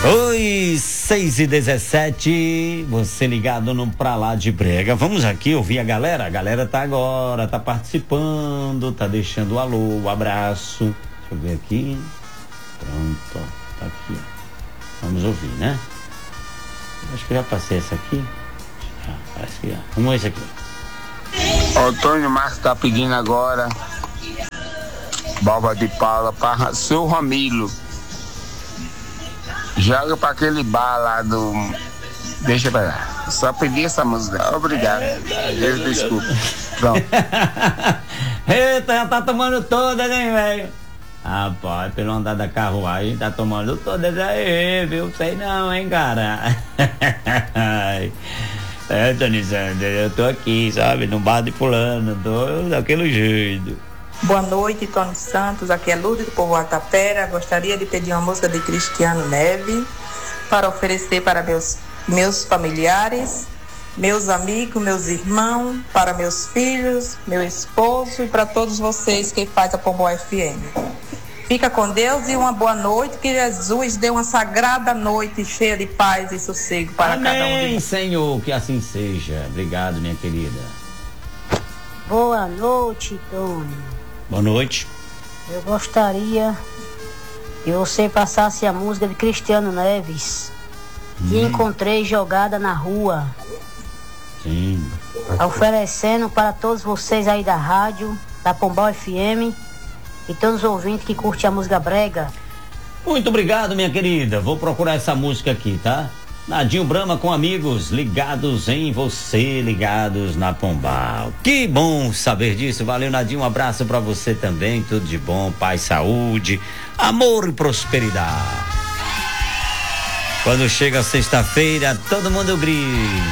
Oi, 6h17, você ligado no Pra Lá de Brega. Vamos aqui ouvir a galera tá agora, tá participando, tá deixando o alô, o abraço. Deixa eu ver aqui. Pronto, tá aqui. Vamos ouvir, né? Acho que já passei essa aqui. Parece que já. Vamos esse aqui. Antônio Marcos tá pedindo agora Boba de Paula para seu Ramilo. Joga pra aquele bar lá do... Deixa pra lá. Só pedi essa música. Obrigado. Deus desculpa. Pronto. Eita, já tá tomando todas, hein, velho? Rapaz, pelo andar da carruagem, tá tomando todas aí, viu? Sei não, hein, cara? Tony Sanders, eu tô aqui, sabe? No bar de fulano, tô daquele jeito. Boa noite, Tony Santos, aqui é Lourdes do Povoado Tapera. Gostaria de pedir uma música de Cristiano Neve para oferecer para meus familiares, meus amigos, meus irmãos, para meus filhos, meu esposo e para todos vocês que fazem a Pombal FM. Fica com Deus e uma boa noite, que Jesus dê uma sagrada noite cheia de paz e sossego para Amém, cada um de nós. Senhor, que assim seja. Obrigado, minha querida. Boa noite, Tony. Boa noite. Eu gostaria que você passasse a música de Cristiano Neves, que encontrei jogada na rua. Sim. Oferecendo para todos vocês aí da rádio, da Pombal FM, e todos os ouvintes que curtem a música brega. Muito obrigado, minha querida. Vou procurar essa música aqui, tá? Nadinho Brahma com amigos, ligados em você, ligados na Pombal. Que bom saber disso. Valeu, Nadinho. Um abraço pra você também. Tudo de bom, paz, saúde, amor e prosperidade. Quando chega sexta-feira, todo mundo grita: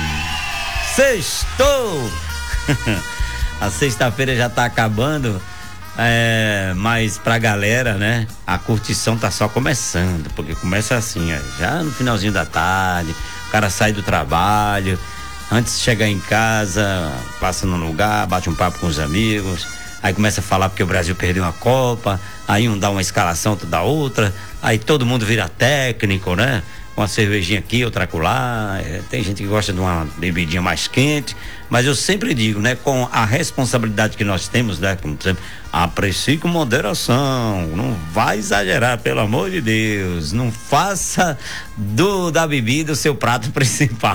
sextou! A sexta-feira já tá acabando. Mas pra galera, né, a curtição tá só começando, porque começa assim, ó, já no finalzinho da tarde, o cara sai do trabalho, antes de chegar em casa, passa num lugar, bate um papo com os amigos, aí começa a falar porque o Brasil perdeu uma Copa, aí um dá uma escalação, outro dá outra, aí todo mundo vira técnico, né? Uma cervejinha aqui, outra acolá, tem gente que gosta de uma bebidinha mais quente, mas eu sempre digo, né, com a responsabilidade que nós temos, né, como sempre, aprecie com moderação, não vai exagerar, pelo amor de Deus, não faça da bebida o seu prato principal.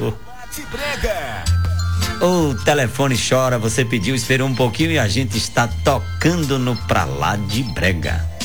O telefone chora, você pediu, esperou um pouquinho e a gente está tocando no Pra Lá de Brega.